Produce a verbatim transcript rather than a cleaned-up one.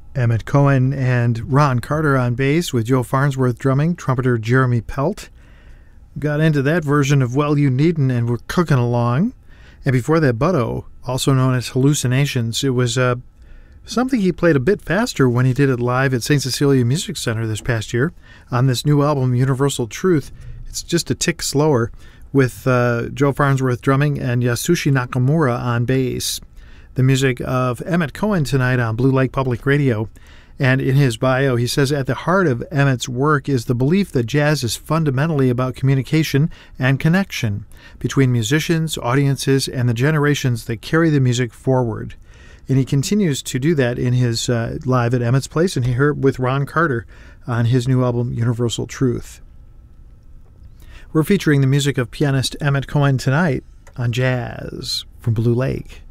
Emmett Cohen and Ron Carter on bass with Joe Farnsworth drumming, trumpeter Jeremy Pelt. Got into that version of Well You Needn't and We're Cooking Along. And before that, Butto, also known as Hallucinations. It was uh, something he played a bit faster when he did it live at Saint Cecilia Music Center this past year. On this new album, Universal Truth, it's just a tick slower with uh, Joe Farnsworth drumming and Yasushi Nakamura on bass. The music of Emmett Cohen tonight on Blue Lake Public Radio. And in his bio, he says, at the heart of Emmett's work is the belief that jazz is fundamentally about communication and connection between musicians, audiences, and the generations that carry the music forward. And he continues to do that in his uh, live at Emmett's Place, and he heard with Ron Carter on his new album, Universal Truth. We're featuring the music of pianist Emmett Cohen tonight on Jazz from Blue Lake.